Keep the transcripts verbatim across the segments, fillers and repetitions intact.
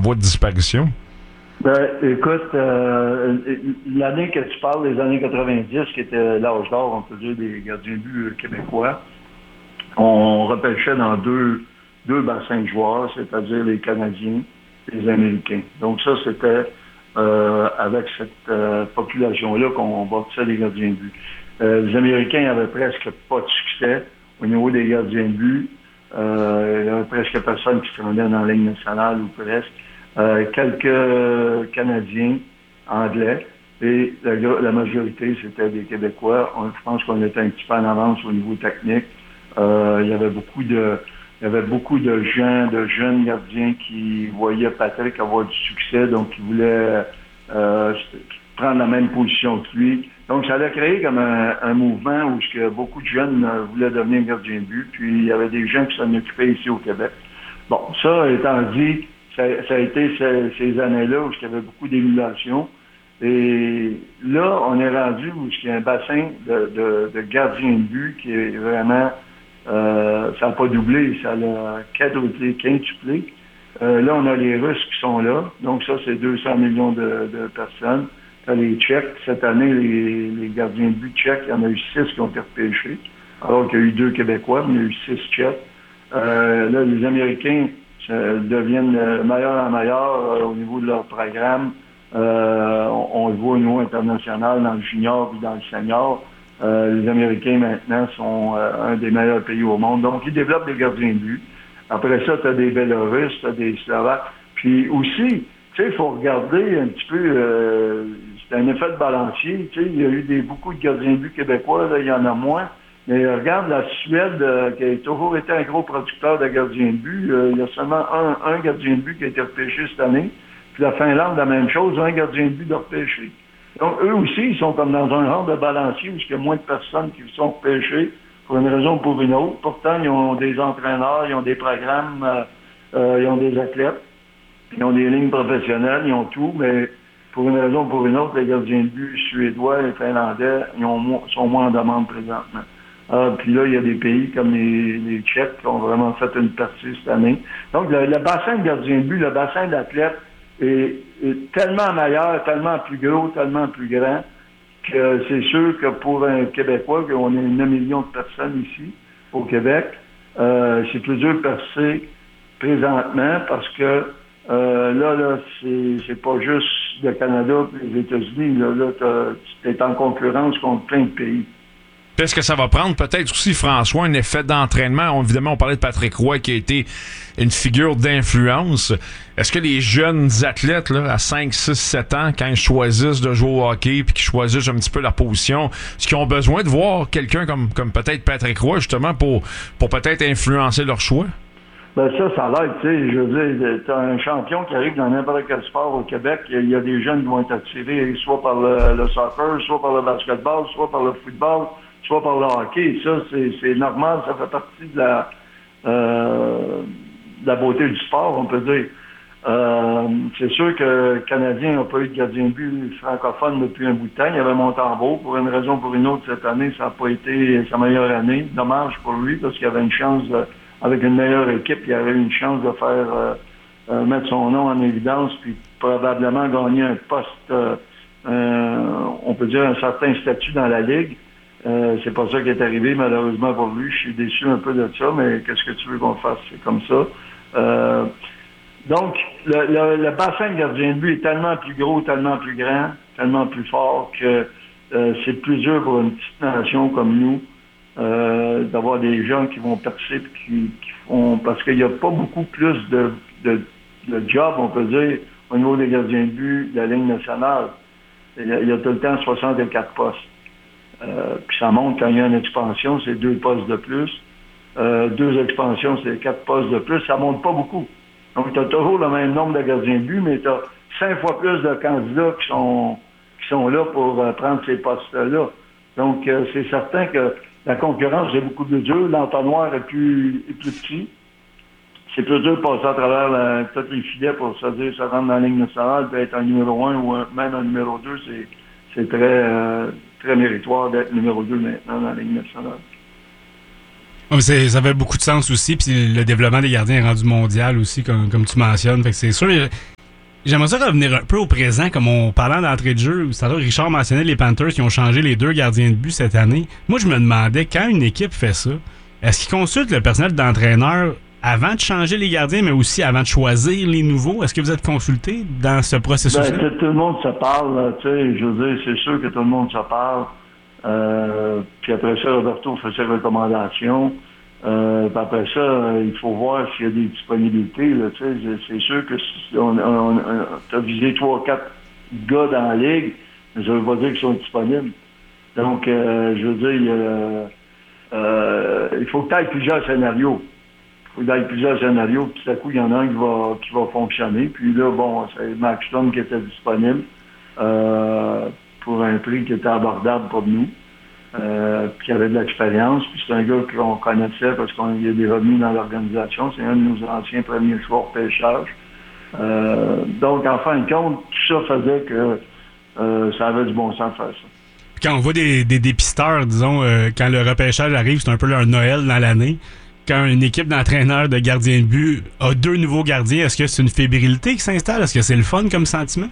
voie de disparition? Ben, écoute, euh, l'année que tu parles, les années quatre-vingt-dix, qui était l'âge d'or, on peut dire, des gardiens de but québécois, on repêchait dans deux, deux bassins de joueurs, c'est-à-dire les Canadiens et les Américains. Donc ça, c'était euh, avec cette euh, population-là qu'on bâtissait les gardiens de but. Euh, les Américains n'avaient presque pas de succès au niveau des gardiens de but. Euh, il y avait presque personne qui se rendait dans la Ligue nationale ou presque. Euh, quelques Canadiens anglais et la, la majorité, c'était des Québécois. On, je pense qu'on était un petit peu en avance au niveau technique. Euh, il y avait beaucoup de il y avait beaucoup de gens, de jeunes gardiens qui voyaient Patrick avoir du succès, donc qui voulaient euh, prendre la même position que lui. Donc, ça a créé comme un, un mouvement où que beaucoup de jeunes euh, voulaient devenir gardiens de but, puis il y avait des gens qui s'en occupaient ici au Québec. Bon, ça étant dit, ça, ça a été ces, ces années-là où il y avait beaucoup d'émulation. Et là, on est rendu où il y a un bassin de, de, de gardiens de but qui est vraiment... Euh, ça n'a pas doublé, ça a quadruplé, quintuplé. Euh, là, on a les Russes qui sont là. Donc ça, c'est deux cents millions de, de personnes. T'as les Tchèques. Cette année, les, les gardiens de but tchèques, il y en a eu six qui ont été repêchés. Alors qu'il y a eu deux Québécois, mais il y a eu six Tchèques. Euh, là, les Américains euh, deviennent meilleurs en meilleurs euh, au niveau de leur programme. Euh, on, on le voit au niveau international, dans le junior et dans le senior. Euh, les Américains, maintenant, sont euh, un des meilleurs pays au monde. Donc, ils développent des gardiens de but. Après ça, tu as des Bélarusses, tu as des Slovaques. Puis aussi, tu sais, il faut regarder un petit peu, euh, c'est un effet de balancier. Tu sais, il y a eu des, beaucoup de gardiens de but québécois, là, il y en a moins. Mais euh, regarde la Suède, euh, qui a toujours été un gros producteur de gardiens de but. Euh, il y a seulement un, un gardien de but qui a été repêché cette année. Puis la Finlande, la même chose, un gardien de but de repêché. Donc, eux aussi, ils sont comme dans un genre de balancier où il y a moins de personnes qui sont repêchées pour une raison ou pour une autre. Pourtant, ils ont des entraîneurs, ils ont des programmes, euh, euh, ils ont des athlètes, ils ont des lignes professionnelles, ils ont tout, mais pour une raison ou pour une autre, les gardiens de but suédois et finlandais, ils ont, sont moins en demande présentement. Euh, puis là, il y a des pays comme les, les Tchèques qui ont vraiment fait une partie cette année. Donc, le, le bassin de gardiens de but, le bassin d'athlètes, est, est tellement meilleur, tellement plus gros, tellement plus grand, que c'est sûr que pour un Québécois, qu'on est neuf millions de personnes ici, au Québec, euh, c'est plus dur de percer présentement parce que euh, là, là, c'est, c'est pas juste le Canada et les États-Unis. Là, là tu es en concurrence contre plein de pays. Est-ce que ça va prendre peut-être aussi, François, un effet d'entraînement? On, évidemment, on parlait de Patrick Roy qui a été une figure d'influence. Est-ce que les jeunes athlètes là, à cinq, six, sept ans, quand ils choisissent de jouer au hockey puis qu'ils choisissent un petit peu leur position, est-ce qu'ils ont besoin de voir quelqu'un comme, comme peut-être Patrick Roy, justement, pour, pour peut-être influencer leur choix? Ben ça, ça l'aide, tu sais. Je veux dire, t'as un champion qui arrive dans n'importe quel sport au Québec, il y a des jeunes qui vont être attirés soit par le, le soccer, soit par le basketball, soit par le football, soit par le hockey. Ça, c'est, c'est normal, ça fait partie de la, euh, de la beauté du sport, on peut dire. Euh, c'est sûr que le Canadien n'a pas eu de gardien de but francophone depuis un bout de temps. Il y avait Montembeault. Pour une raison ou pour une autre, cette année, ça n'a pas été sa meilleure année. Dommage pour lui, parce qu'il avait une chance, de, avec une meilleure équipe, il avait une chance de faire euh, euh, mettre son nom en évidence, puis probablement gagner un poste, euh, euh, on peut dire un certain statut dans la Ligue. Euh, c'est pas ça qui est arrivé, malheureusement pour lui. Je suis déçu un peu de ça, mais qu'est-ce que tu veux qu'on fasse? C'est comme ça. Euh, donc, le, le, le bassin de gardien de but est tellement plus gros, tellement plus grand, tellement plus fort que euh, c'est plus dur pour une petite nation comme nous euh, d'avoir des gens qui vont percer qui, qui font... Parce qu'il n'y a pas beaucoup plus de, de, de jobs, on peut dire, au niveau des gardiens de but de la Ligue nationale. Il y a, il y a tout le temps soixante-quatre postes. Euh, puis ça monte quand il y a une expansion, c'est deux postes de plus. Euh, deux expansions, c'est quatre postes de plus. Ça monte pas beaucoup. Donc, tu as toujours le même nombre de gardiens de but, mais tu as cinq fois plus de candidats qui sont qui sont là pour euh, prendre ces postes-là. Donc, euh, c'est certain que la concurrence est beaucoup plus dure. L'entonnoir est plus, est plus petit. C'est plus dur de passer à travers la, tous les filets pour se dire se rendre dans la ligne nationale, peut être un numéro un ou un, même un numéro deux. C'est, c'est très, euh, très méritoire d'être numéro deux maintenant dans la ligne nationale. Oh, c'est, ça avait beaucoup de sens aussi, puis le développement des gardiens est rendu mondial aussi, comme, comme tu mentionnes. Fait que c'est sûr, J'aimerais ça revenir un peu au présent, comme on parlait d'entrée de jeu. Ça, Richard mentionnait les Panthers qui ont changé les deux gardiens de but cette année. Moi, je me demandais, quand une équipe fait ça, est-ce qu'ils consultent le personnel d'entraîneur avant de changer les gardiens, mais aussi avant de choisir les nouveaux? Est-ce que vous êtes consulté dans ce processus-là? Ben, tout le monde se parle, tu sais, je veux dire, c'est sûr que tout le monde se parle. Euh, puis après ça, Roberto fait ses recommandations. Euh, puis après ça, il faut voir s'il y a des disponibilités. Là, tu sais, c'est sûr que si on, on, on t'as visé trois, quatre gars dans la ligue, mais ça veut pas dire qu'ils sont disponibles. Donc, euh, je veux dire, il, y a, euh, il faut que tu ailles plusieurs scénarios. Il faut que tu ailles plusieurs scénarios, puis tout à coup, il y en a un qui va, qui va fonctionner. Puis là, bon, c'est Max Stone qui était disponible euh, pour un prix qui était abordable pour nous. Euh, puis qui avait de l'expérience, puis c'est un gars qu'on connaissait parce qu'il y a des revenus dans l'organisation. C'est un de nos anciens premiers choix au pêchage. Euh, donc, en fin de compte, tout ça faisait que euh, ça avait du bon sens de faire ça. Quand on voit des, des dépisteurs, disons, euh, quand le repêchage arrive, c'est un peu leur Noël dans l'année. Quand une équipe d'entraîneurs de gardiens de but a deux nouveaux gardiens, est-ce que c'est une fébrilité qui s'installe? Est-ce que c'est le fun comme sentiment?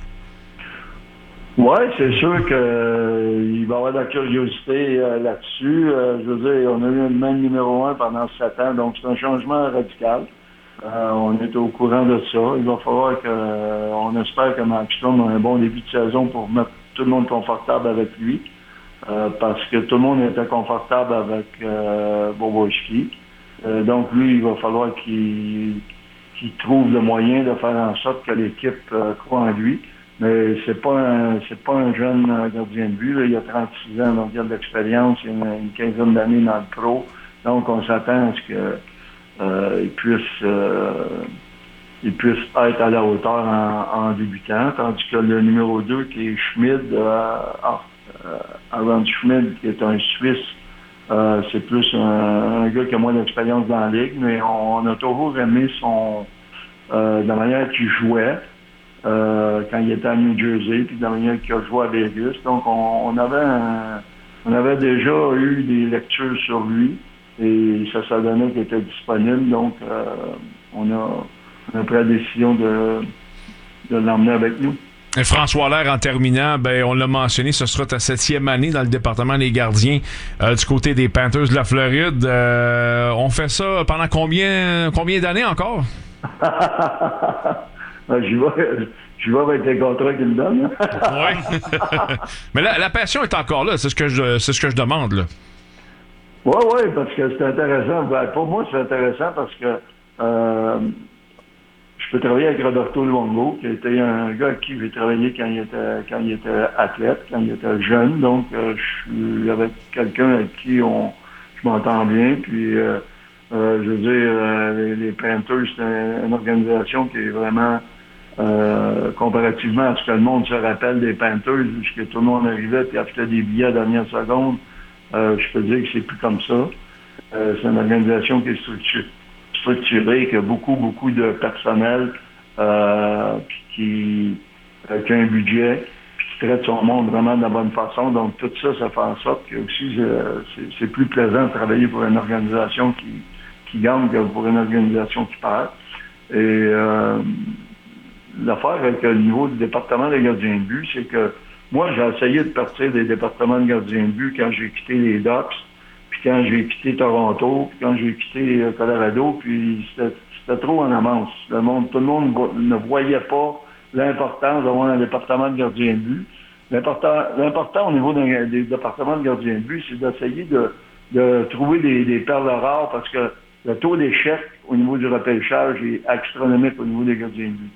Oui, c'est sûr qu'il euh, va y avoir de la curiosité euh, là-dessus. Euh, je veux dire, on a eu le même numéro un pendant sept ans, donc c'est un changement radical. Euh, on est au courant de ça. Il va falloir que, euh, on espère que Max Stone a un bon début de saison pour mettre tout le monde confortable avec lui, euh, parce que tout le monde était confortable avec euh, Bobrovsky. Euh, donc lui, il va falloir qu'il, qu'il trouve le moyen de faire en sorte que l'équipe euh, croit en lui. Mais c'est pas un, c'est pas un jeune gardien de but. Là. Il a trente-six ans, donc il a de l'expérience, il a une, une quinzaine d'années dans le pro. Donc on s'attend à ce que euh, il puisse euh, il puisse être à la hauteur en, en débutant, tandis que le numéro deux qui est Schmid, euh, euh, Aaron Schmid, qui est un Suisse, euh, c'est plus un, un gars qui a moins d'expérience dans la ligue, mais on, on a toujours aimé son euh, la manière qu'il jouait. Euh, quand il était à New Jersey, puis de la manière qu'il a joué à Vegas. Donc, on, on avait un, on avait déjà eu des lectures sur lui, et ça, ça donnait qu'il était disponible. Donc, euh, on, a, on a pris la décision de, de l'emmener avec nous. Et François Allaire, en terminant, ben on l'a mentionné, ce sera ta septième année dans le département des gardiens euh, du côté des Panthers de la Floride. Euh, on fait ça pendant combien, combien d'années encore? J'y vais, j'y vais avec les contrats qu'ils me donnent. Oui. Mais la, la passion est encore là, c'est ce que je, c'est ce que je demande, là. Oui, oui, parce que c'est intéressant. Ben, pour moi, c'est intéressant parce que euh, je peux travailler avec Roberto Luongo, qui était un gars avec qui j'ai travaillé quand il était quand il était athlète, quand il était jeune. Donc, euh, je suis avec quelqu'un avec qui on je m'entends bien. Puis, euh, euh, je veux dire, euh, les, les Panthers, c'est un, une organisation qui est vraiment Euh, comparativement à ce que le monde se rappelle des Panthers, puisque tout le monde arrivait et achetait des billets à la dernière seconde, euh, je peux dire que c'est plus comme ça. Euh, c'est une organisation qui est structurée, structurée qui a beaucoup, beaucoup de personnel, euh, puis qui, euh, qui a un budget, puis qui traite son monde vraiment de la bonne façon. Donc tout ça, ça fait en sorte que aussi euh, c'est, c'est plus plaisant de travailler pour une organisation qui, qui gagne que pour une organisation qui perd. Et euh, l'affaire avec le niveau du département des gardiens de but, c'est que moi, j'ai essayé de partir des départements de gardiens de but quand j'ai quitté les Ducks, puis quand j'ai quitté Toronto, puis quand j'ai quitté Colorado, puis c'était, c'était trop en avance. Le monde, tout le monde ne voyait pas l'importance d'avoir un département de gardiens de but. L'important, l'important au niveau des, des départements de gardiens de but, c'est d'essayer de, de trouver des, des perles rares parce que le taux d'échec au niveau du repêchage est astronomique au niveau des gardiens de but.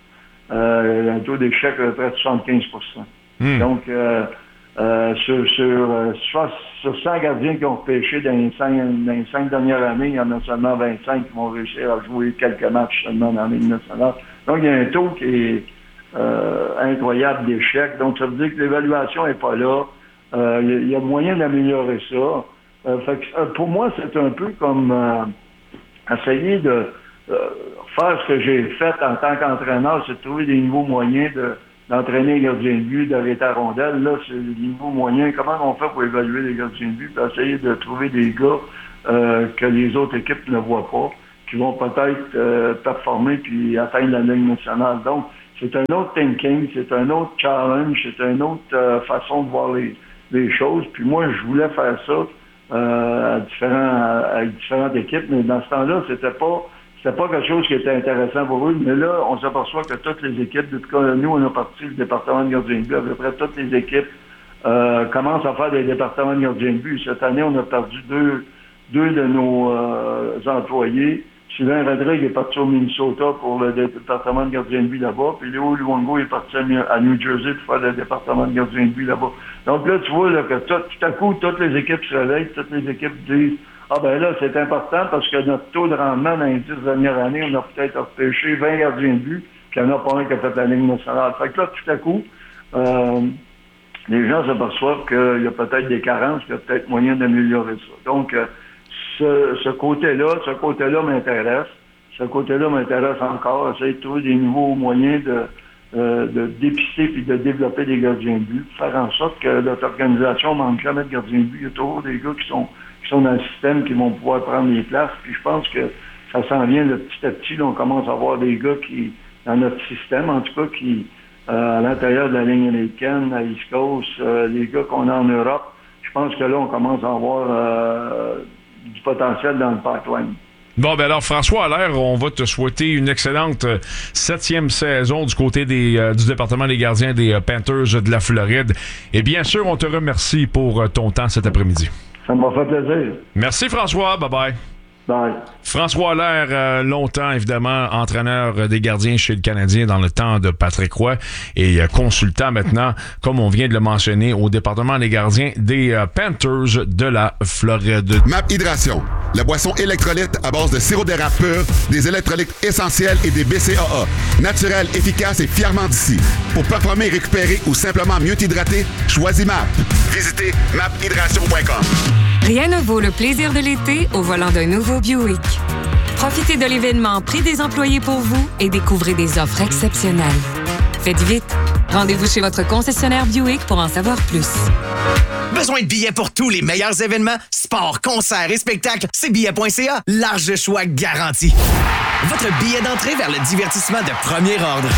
Euh, un taux d'échec de près de soixante-quinze pour cent. Mmh. Donc, euh, euh, sur, sur, euh, sur cent gardiens qui ont repêché dans les, cinq, dans les cinq dernières années, il y en a seulement vingt-cinq qui vont réussir à jouer quelques matchs seulement dans la Ligue nationale. Donc, il y a un taux qui est euh, incroyable d'échec. Donc, ça veut dire que l'évaluation n'est pas là. Euh, il, y a, il y a moyen d'améliorer ça. Euh, fait que, euh, pour moi, c'est un peu comme euh, essayer de Euh, faire ce que j'ai fait en tant qu'entraîneur, c'est de trouver des nouveaux moyens de, d'entraîner les gardiens de but, d'arrêter la rondelle. Là, c'est des nouveaux moyens. Comment on fait pour évaluer les gardiens de but? Puis essayer de trouver des gars euh, que les autres équipes ne voient pas, qui vont peut-être euh, performer puis atteindre la Ligue nationale. Donc, c'est un autre thinking, c'est un autre challenge, c'est une autre euh, façon de voir les, les choses. Puis moi, je voulais faire ça euh, à, différents, à différentes équipes, mais dans ce temps-là, c'était pas c'était pas quelque chose qui était intéressant pour eux. Mais là, on s'aperçoit que toutes les équipes, depuis que nous, on a parti le département de gardien de but, à peu près toutes les équipes euh, commencent à faire des départements de gardien de but. Cette année, on a perdu deux, deux de nos euh, employés. Sylvain Rodrigue est parti au Minnesota pour le département de gardien de but là-bas, puis Léo Luongo est parti à New Jersey pour faire le département de gardien de but là-bas. Donc là, tu vois là, que tout, tout à coup, toutes les équipes se réveillent, toutes les équipes disent « Ah ben là, c'est important parce que notre taux de rendement dans les dix dernières années, on a peut-être repêché vingt gardiens de but, puis il n'y en a pas un qui a fait la Ligue nationale. » Fait que là, tout à coup, euh, les gens s'aperçoivent qu'il y a peut-être des carences, qu'il y a peut-être moyen d'améliorer ça. Donc, euh, Ce, ce côté-là, ce côté-là m'intéresse. Ce côté-là m'intéresse encore. Essayer de trouver des nouveaux moyens de, euh, de dépister puis de développer des gardiens de but. Faire en sorte que notre organisation ne manque jamais de gardiens de but. Il y a toujours des gars qui sont, qui sont dans le système qui vont pouvoir prendre les places. Puis je pense que ça s'en vient de petit à petit. Là, on commence à avoir des gars qui, dans notre système, en tout cas, qui, euh, à l'intérieur de la ligne américaine, à East Coast, euh, les gars qu'on a en Europe, je pense que là, on commence à avoir euh, du potentiel dans le pipeline. Bon, ben alors, François Allaire, on va te souhaiter une excellente euh, septième saison du côté des, euh, du département des gardiens des euh, Panthers de la Floride. Et bien sûr, on te remercie pour euh, ton temps cet après-midi. Ça m'a fait plaisir. Merci, François. Bye-bye. Bye. François Allaire, euh, longtemps, évidemment, entraîneur des gardiens chez le Canadien dans le temps de Patrick Roy et euh, consultant maintenant, comme on vient de le mentionner, au département des gardiens des euh, Panthers de la Floride. Map Hydration, la boisson électrolyte à base de sirop d'érable pur, des électrolytes essentiels et des B C A A. Naturel, efficace et fièrement d'ici. Pour performer, récupérer ou simplement mieux t'hydrater, choisis Map. Visitez map hydration point com. Rien ne vaut le plaisir de l'été au volant d'un nouveau Buick. Profitez de l'événement Prix des employés pour vous et découvrez des offres exceptionnelles. Faites vite. Rendez-vous chez votre concessionnaire Buick pour en savoir plus. Besoin de billets pour tous les meilleurs événements? Sport, concerts et spectacles, c'est billets point c a. Large choix garanti. Votre billet d'entrée vers le divertissement de premier ordre.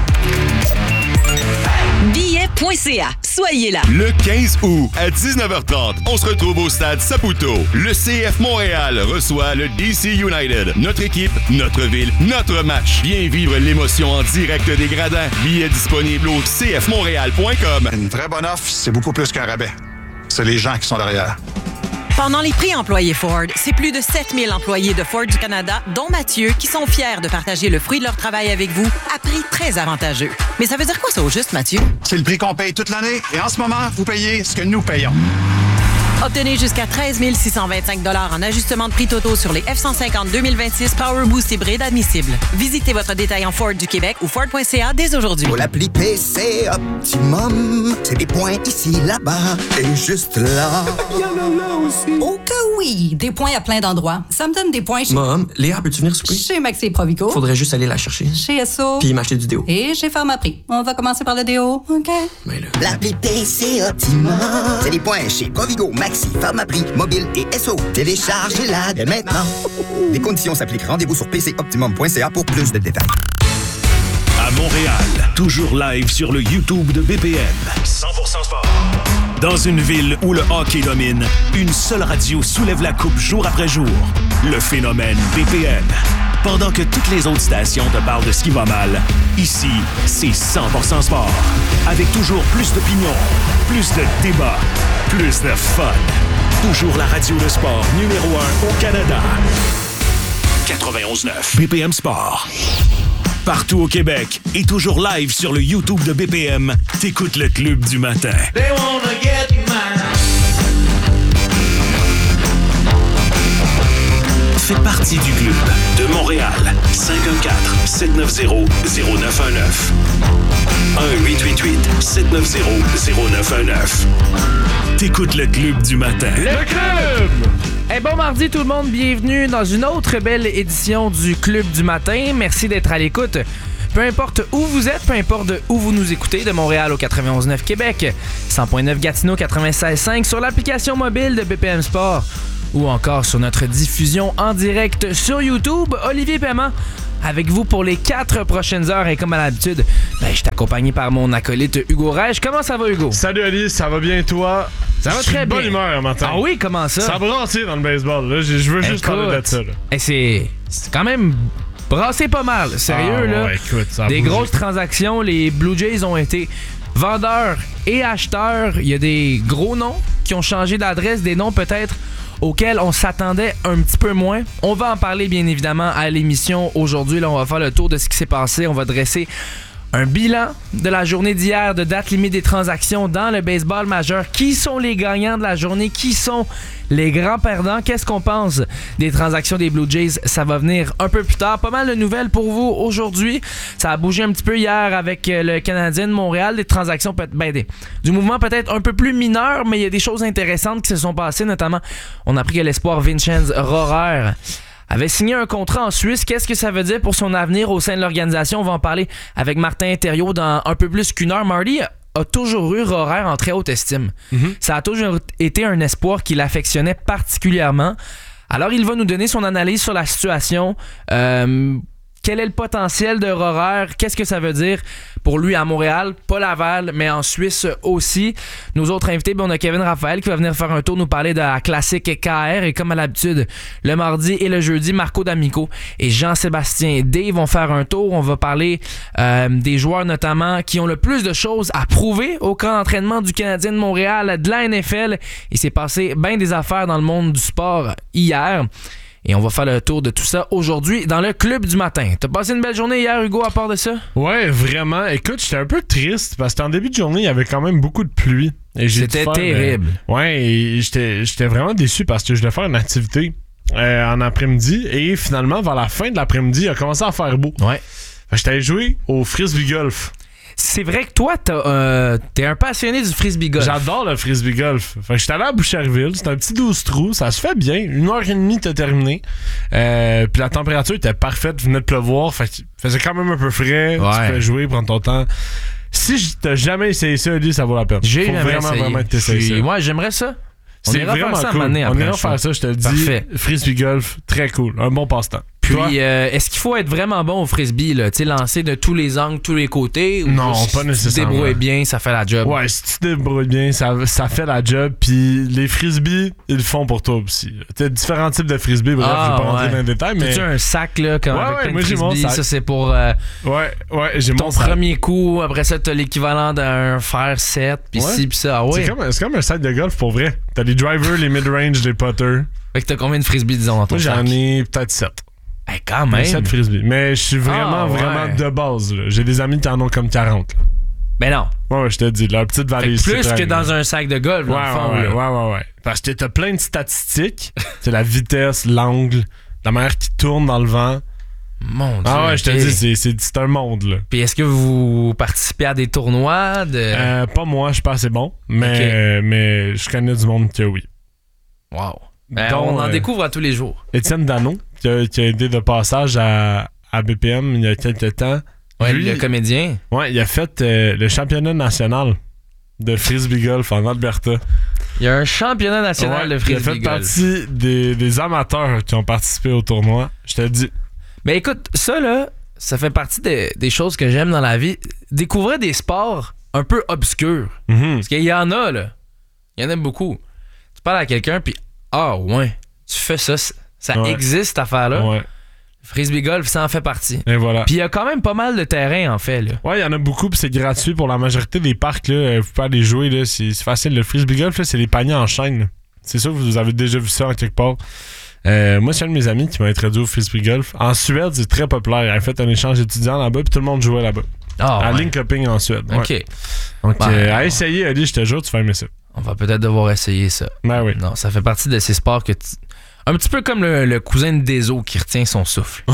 billets point c a. Soyez là. Le quinze août, à dix-neuf heures trente, on se retrouve au stade Saputo. Le C F Montréal reçoit le D C United. Notre équipe, notre ville, notre match. Viens vivre l'émotion en direct des gradins. Billets disponibles au c f montréal point com. Une très bonne offre, c'est beaucoup plus qu'un rabais. C'est les gens qui sont derrière. Pendant les prix employés Ford, c'est plus de sept mille employés de Ford du Canada, dont Mathieu, qui sont fiers de partager le fruit de leur travail avec vous à prix très avantageux. Mais ça veut dire quoi ça au juste, Mathieu? C'est le prix qu'on paye toute l'année et en ce moment, vous payez ce que nous payons. Obtenez jusqu'à treize mille six cent vingt-cinq dollars en ajustement de prix totaux sur les F cent cinquante deux mille vingt-six Power Boost hybride admissibles. Visitez votre détaillant Ford du Québec ou Ford point c a dès aujourd'hui. Pour l'appli P C Optimum, c'est des points ici, là-bas et juste là. Il y en a là aussi. Oh que oui! Des points à plein d'endroits. Ça me donne des points chez... Mom, Léa, peux-tu venir souper? Chez Maxi Provico. Faudrait juste aller la chercher. Chez S O. Puis m'acheter du déo. Et chez Pharmaprix. On va commencer par le déo, OK? Mais là... L'appli P C Optimum, c'est des points chez Provigo, Maxi, Pharmaprix, Mobile et S O. Téléchargez-la dès maintenant. Les conditions s'appliquent. Rendez-vous sur p c optimum point c a pour plus de détails. À Montréal, toujours live sur le YouTube de B P M. cent pour cent sport. Dans une ville où le hockey domine, une seule radio soulève la coupe jour après jour. Le phénomène B P M. Pendant que toutes les autres stations te parlent de ce qui va mal, ici, c'est cent pour cent sport. Avec toujours plus d'opinions, plus de débats, plus de fun. Toujours la radio de sport numéro un au Canada. quatre-vingt-onze neuf B P M Sport. Partout au Québec et toujours live sur le YouTube de B P M, t'écoutes le Club du matin. They wanna get mine. Fais partie du club de Montréal. cinq un quatre, sept neuf zéro, zéro neuf un neuf. un huit huit huit, sept neuf zéro, zéro neuf un neuf. T'écoutes le Club du matin. Le Club! Hey, bon mardi tout le monde, bienvenue dans une autre belle édition du Club du matin. Merci d'être à l'écoute. Peu importe où vous êtes, peu importe où vous nous écoutez, de Montréal au quatre-vingt-onze neuf Québec, cent neuf Gatineau, quatre-vingt-seize cinq sur l'application mobile de B P M Sport ou encore sur notre diffusion en direct sur YouTube. Olivier Paiement avec vous pour les quatre prochaines heures. Et comme à l'habitude, ben, je suis accompagné par mon acolyte Hugo Rèche. Comment ça va, Hugo? Salut Ali, ça va bien toi? Ça va très bien. Bonne humeur matin. Ah oui, comment ça? Ça a brassé dans le baseball. Là. Je, je veux juste Écoute, parler de ça. Là. Et c'est, c'est quand même brassé pas mal. Sérieux, ah, là. Ouais, écoute, ça a des bougé. grosses transactions. Les Blue Jays ont été vendeurs et acheteurs. Il y a des gros noms qui ont changé d'adresse, des noms peut-être auxquels on s'attendait un petit peu moins. On va en parler bien évidemment à l'émission aujourd'hui. Là, on va faire le tour de ce qui s'est passé. On va dresser un bilan de la journée d'hier, de date limite des transactions dans le baseball majeur. Qui sont les gagnants de la journée? Qui sont les grands perdants? Qu'est-ce qu'on pense des transactions des Blue Jays? Ça va venir un peu plus tard. Pas mal de nouvelles pour vous aujourd'hui. Ça a bougé un petit peu hier avec le Canadien de Montréal. Des transactions, ben, des, du mouvement peut-être un peu plus mineur, mais il y a des choses intéressantes qui se sont passées. Notamment, on a appris que l'espoir Vincenz Rohrer avait signé un contrat en Suisse. Qu'est-ce que ça veut dire pour son avenir au sein de l'organisation? On va en parler avec Martin Thériault dans un peu plus qu'une heure. Marty a toujours eu Rohrer en très haute estime. Mm-hmm. Ça a toujours été un espoir qui l'affectionnait particulièrement. Alors, il va nous donner son analyse sur la situation. Euh, quel est le potentiel de Rohrer? Qu'est-ce que ça veut dire pour lui à Montréal, pas Laval, mais en Suisse aussi? Nos autres invités, ben on a Kevin Raphaël qui va venir faire un tour, nous parler de la classique K R. Et comme à l'habitude, le mardi et le jeudi, Marco D'Amico et Jean-Sébastien Day vont faire un tour. On va parler euh, des joueurs notamment qui ont le plus de choses à prouver au camp d'entraînement du Canadien de Montréal, de la N F L. Il s'est passé bien des affaires dans le monde du sport hier. Et on va faire le tour de tout ça aujourd'hui dans le Club du matin. T'as passé une belle journée hier, Hugo, à part de ça? Ouais, vraiment. Écoute, j'étais un peu triste parce qu'en début de journée, il y avait quand même beaucoup de pluie. Et j'ai C'était dû faire, terrible. Euh, ouais, et j'étais, j'étais vraiment déçu parce que je devais faire une activité euh, en après-midi. Et finalement, vers la fin de l'après-midi, il a commencé à faire beau. Ouais. Fait que j'étais allé jouer au frisbee golf. C'est vrai que toi, t'as, euh, t'es un passionné du frisbee golf. J'adore le frisbee golf. Fait que j'étais allé à Boucherville. C'est un petit douze trous. Ça se fait bien. Une heure et demie, t'as terminé. Euh, puis la température était parfaite. Venait de pleuvoir. Fait que faisait quand même un peu frais. Ouais. Tu peux jouer, prendre ton temps. Si t'as jamais essayé ça, Oli, ça vaut la peine. J'ai Faut jamais vraiment, essayé. vraiment t'essayer ça. Moi, j'aimerais ça. On C'est ira vraiment faire ça cool. à un moment donné On après ira le faire show. ça, je te le dis. Parfait. Frisbee golf, très cool. Un bon passe-temps. Puis, euh, est-ce qu'il faut être vraiment bon au frisbee, là? Tu sais, lancer de tous les angles, tous les côtés? Ou Non, si pas tu nécessairement. te débrouilles bien, ça fait la job. Ouais, si tu te débrouilles bien, ça, ça fait la job. Puis les frisbees, ils le font pour toi aussi. Tu as différents types de frisbees. Bref, Ah, je vais pas rentrer ouais. dans les détails. Mais... T'as-tu un sac, là, comme Ouais, avec ouais, plein de moi, j'ai mon frisbees? sac. Ça, c'est pour euh, Ouais, ouais, j'ai ton mon sac. premier coup. Après ça, t'as l'équivalent d'un fer sept, puis Ouais. ci, puis ça. Ah ouais. C'est comme, c'est comme un sac de golf pour vrai. T'as les drivers, les mid-range, les putters. Fait que t'as combien de frisbees, disons, dans ton Moi, sac? j'en ai peut-être sept. Hey, quand même. sept frisbees. Mais je suis vraiment, Ah, ouais. vraiment de base. Là. J'ai des amis qui en ont comme quarante. Là. Ben non. Ouais, ouais, je te dis, leur petite Fait que valise. plus c'est que très dans bien. un sac de golf, dans Ouais, le fond. ouais, là. ouais, ouais, ouais. Parce que t'as plein de statistiques. C'est la vitesse, l'angle, la manière qui tourne dans le vent. Mon Dieu. Ah ouais, je te ok. dis, c'est, c'est, c'est un monde, là. Puis est-ce que vous participez à des tournois de... Euh, pas moi, je suis pas assez bon. Mais, Ok. euh, mais je connais du monde que oui. Wow. Ben, Dont, on en euh, découvre à tous les jours. Étienne Dano, qui a, qui a aidé de passage à, à B P M il y a quelques temps. Ouais, Lui, le comédien. Ouais, il a fait euh, le championnat national de frisbee golf en Alberta. Il y a un championnat national Ouais, de frisbee il a fait golf. partie des, des amateurs qui ont participé au tournoi. Je te le dis. Mais écoute, ça là, ça fait partie des, des choses que j'aime dans la vie. Découvrir des sports un peu obscurs. Mm-hmm. Parce qu'il y en a, là. Il y en a beaucoup. Tu parles à quelqu'un, puis ah ouais, tu fais ça, ça Ouais. existe cette affaire-là. Ouais. Frisbee golf, ça en fait partie. Et voilà. Puis il y a quand même pas mal de terrain, en fait, là. Ouais, il y en a beaucoup, puis c'est gratuit pour la majorité des parcs. Là. Euh, Vous pouvez aller jouer, là. C'est, c'est facile. Le frisbee golf, là, c'est les paniers en chaîne. Là. C'est sûr que vous avez déjà vu ça en quelque part. Euh, moi, c'est un de mes amis qui m'a introduit au frisbee golf. En Suède, c'est très populaire. Il a fait un échange étudiant là-bas, puis tout le monde jouait là-bas. Ah, à ouais. Linköping, en Suède. Ouais. OK. Donc, Ben, euh, à essayer, Ali, je te jure, tu vas aimer ça. On va peut-être devoir essayer ça. Ben oui. Non, ça fait partie de ces sports que tu... Un petit peu comme le, le cousin de Deso qui retient son souffle.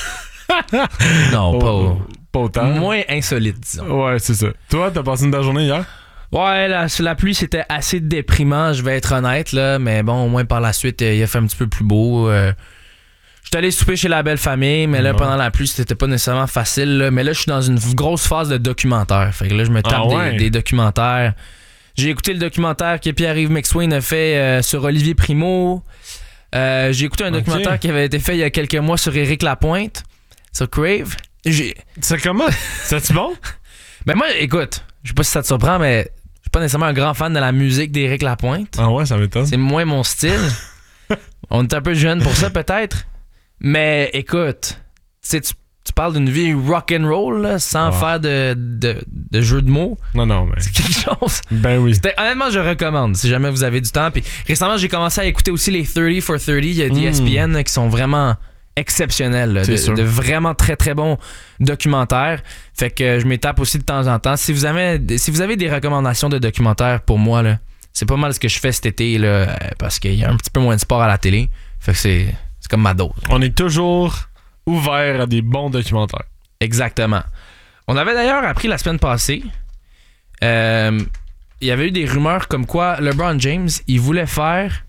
non, pas, Oh, pas autant. moins insolite, disons. Ouais, c'est ça. Toi, t'as passé une belle journée hier? Ouais, la, la pluie, c'était assez déprimant, je vais être honnête, là. Mais bon, au moins par la suite, euh, il a fait un petit peu plus beau. Euh, J'étais allé souper chez la belle famille, mais là, Ouais. pendant la pluie, c'était pas nécessairement facile. Là. Mais là, je suis dans une grosse phase de documentaire. Fait que là, je me tape Ah ouais? des, des documentaires. J'ai écouté le documentaire que Pierre-Yves McSwain a fait euh, sur Olivier Primo. Euh, j'ai écouté un Ok. documentaire qui avait été fait il y a quelques mois sur Éric Lapointe. sur Crave. J'ai... C'est comment? C'est-tu bon? Ben moi, écoute, je sais pas si ça te surprend, mais je suis pas nécessairement un grand fan de la musique d'Éric Lapointe. Ah ouais, ça m'étonne. C'est moins mon style. On est un peu jeune pour ça, peut-être. Mais écoute, tu, tu parles d'une vie rock'n'roll là, sans ouais. faire de, de, de jeu de mots. Non, non, mais... C'est quelque chose. Ben oui. C'était, honnêtement, je recommande si jamais vous avez du temps. Puis récemment, j'ai commencé à écouter aussi les thirty for thirty de Mm. E S P N là, qui sont vraiment exceptionnels. Là, de, de vraiment très, très bons documentaires. Fait que je m'étape aussi de temps en temps. Si vous avez, si vous avez des recommandations de documentaires pour moi, là, c'est pas mal ce que je fais cet été là, parce qu'il y a un petit peu moins de sport à la télé. Fait que c'est, c'est comme ma dose. On est toujours ouvert à des bons documentaires. Exactement. On avait d'ailleurs appris la semaine passée, euh, il y avait eu des rumeurs comme quoi LeBron James, il voulait faire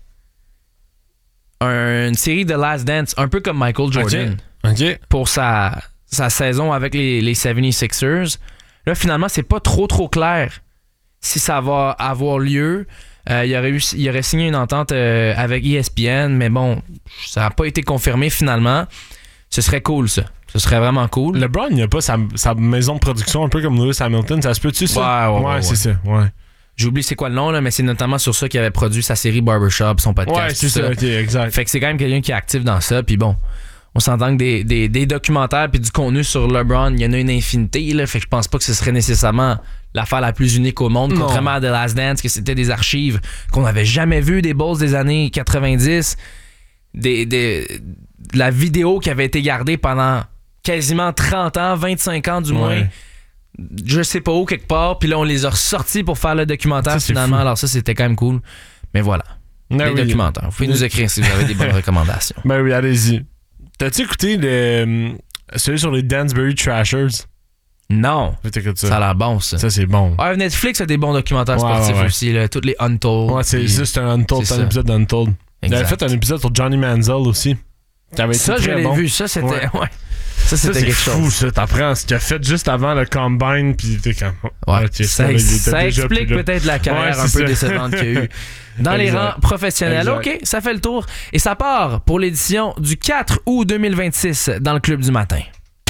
un, une série de Last Dance, un peu comme Michael Jordan, okay. Okay. pour sa, sa saison avec les, les seventy-sixers. Là, finalement, c'est pas trop trop clair si ça va avoir lieu. Euh, il, aurait eu, il aurait signé une entente euh, avec E S P N, mais bon, ça n'a pas été confirmé finalement. Ce serait cool, ça. Ce serait vraiment cool. LeBron, il n'a pas sa, sa maison de production, un peu comme Lewis Hamilton. Ça se peut-tu, ça? Ouais, ouais, ouais, ouais c'est ouais. ça. Ouais. J'oublie c'est quoi le nom, là, mais c'est notamment sur ça qu'il avait produit sa série Barbershop, son podcast. Ouais, c'est ça. ça. OK, exact. Fait que c'est quand même quelqu'un qui est actif dans ça. Puis bon, on s'entend que des, des, des documentaires puis du contenu sur LeBron, il y en a une infinité. Là, fait que je pense pas que ce serait nécessairement l'affaire la plus unique au monde, non. contrairement à The Last Dance, que c'était des archives qu'on n'avait jamais vues des Bulls des années quatre-vingt-dix. Des, des, de la vidéo qui avait été gardée pendant quasiment trente ans, vingt-cinq ans du moins. Ouais. Je sais pas où, quelque part. Puis là, on les a ressortis pour faire le documentaire ça, finalement. fou. Alors ça, c'était quand même cool. Mais voilà. Ben les oui. documentaires. Vous pouvez nous écrire si vous avez des bonnes recommandations. Ben oui, allez-y. T'as-tu écouté le, celui sur les Dansbury Trashers? Non. Ça. ça a l'air bon, ça. Ça, c'est bon. Ouais, Netflix a des bons documentaires ouais, sportifs ouais, ouais. aussi. Là. Toutes les Untold. Ouais, c'est juste un Untold. C'est un épisode d'Untold. Il avait fait un épisode sur Johnny Manziel aussi. Ça, je l'ai bon. vu. Ça, c'était... Ouais. Ouais. Ça, c'était ça, c'est quelque fou, chose. ça. T'apprends ce qu'il a fait juste avant le Combine, puis t'es comme... Ouais, okay, ça, ça, là, ça explique peut-être la carrière ouais, un peu ça. décevante qu'il y a eu dans les rangs professionnels. Exact. OK, ça fait le tour. Et ça part pour l'édition du quatre août deux mille vingt-six dans le Club du matin.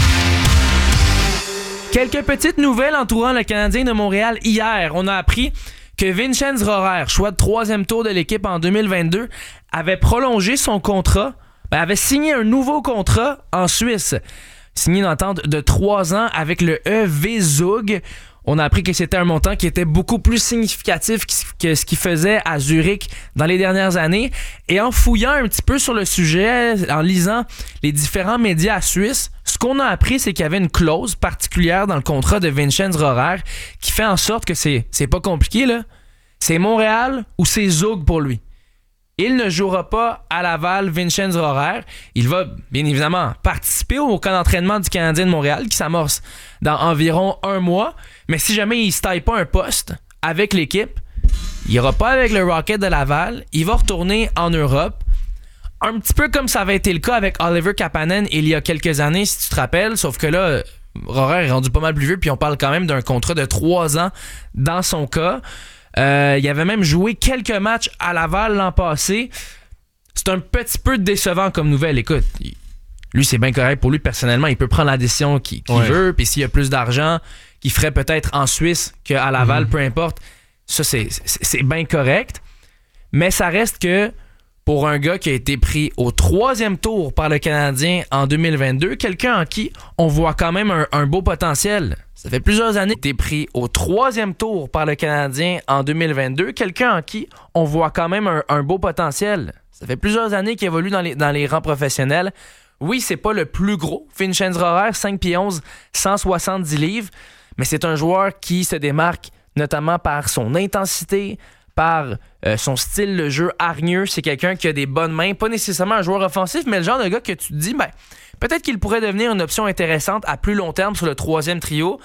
Quelques petites nouvelles entourant le Canadien de Montréal hier. On a appris que Vincenz Rohrer, choix de troisième tour de l'équipe en deux mille vingt-deux, avait prolongé son contrat, ben, avait signé un nouveau contrat en Suisse. Signé une entente de trois ans avec le E V Zug. On a appris que c'était un montant qui était beaucoup plus significatif que ce qu'il faisait à Zurich dans les dernières années. Et en fouillant un petit peu sur le sujet, en lisant les différents médias suisses, ce qu'on a appris, c'est qu'il y avait une clause particulière dans le contrat de Vincenz Rohrer qui fait en sorte que c'est, c'est pas compliqué, là. C'est Montréal ou c'est Zug pour lui. Il ne jouera pas à Laval, Vincenz Rohrer. Il va, bien évidemment, participer au camp d'entraînement du Canadien de Montréal qui s'amorce dans environ un mois. Mais si jamais il ne se taille pas un poste avec l'équipe, il n'ira pas avec le Rocket de Laval. Il va retourner en Europe. Un petit peu comme ça avait été le cas avec Oliver Kapanen il y a quelques années, si tu te rappelles. Sauf que là, Rohrer est rendu pas mal plus vieux, puis on parle quand même d'un contrat de trois ans dans son cas. Euh, il avait même joué quelques matchs à Laval l'an passé. C'est un petit peu décevant comme nouvelle. Écoute, il, lui, c'est bien correct pour lui personnellement. Il peut prendre la décision qu'il, qu'il ouais. veut. Puis s'il y a plus d'argent qu'il ferait peut-être en Suisse qu'à Laval, mm-hmm. peu importe, ça, c'est, c'est, c'est bien correct. Mais ça reste que pour un gars qui a été pris au troisième tour par le Canadien en deux mille vingt-deux, quelqu'un en qui on voit quand même un, un beau potentiel. Ça fait plusieurs années qu'il a été pris au troisième tour par le Canadien en deux mille vingt-deux, quelqu'un en qui on voit quand même un, un beau potentiel. Ça fait plusieurs années qu'il évolue dans les, dans les rangs professionnels. Oui, c'est pas le plus gros. Vincenz Rohrer, cinq pieds onze, cent soixante-dix livres, mais c'est un joueur qui se démarque notamment par son intensité, par euh, son style de jeu hargneux. C'est quelqu'un qui a des bonnes mains, pas nécessairement un joueur offensif, mais le genre de gars que tu te dis, ben, peut-être qu'il pourrait devenir une option intéressante à plus long terme sur le troisième trio.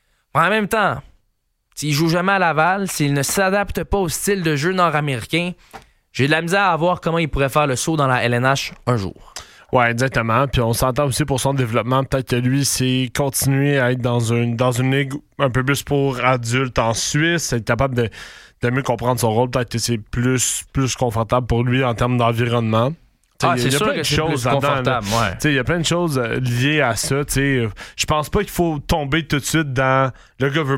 En même temps, s'il joue jamais à Laval, s'il ne s'adapte pas au style de jeu nord-américain, j'ai de la misère à voir comment il pourrait faire le saut dans la L N H un jour. Ouais, exactement. Puis on s'entend aussi pour son développement. Peut-être que lui, c'est continuer à être dans une, dans une ligue un peu plus pour adultes en Suisse, être capable de, de mieux comprendre son rôle. Peut-être que c'est plus, plus confortable pour lui en termes d'environnement. Ah, il y a, c'est il y a sûr plein que de c'est choses plus là-dedans. confortable, là. ouais. Tu sais, il y a plein de choses euh, liées à ça. Tu sais, je pense pas qu'il faut tomber tout de suite dans le gars veut